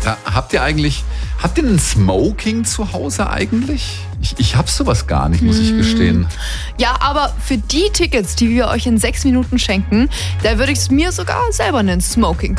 Habt ihr ein Smoking zu Hause eigentlich? Ich hab sowas gar nicht, muss ich gestehen. Ja, aber für die Tickets, die wir euch in 6 Minuten schenken, da würde ich es mir sogar selber einen Smoking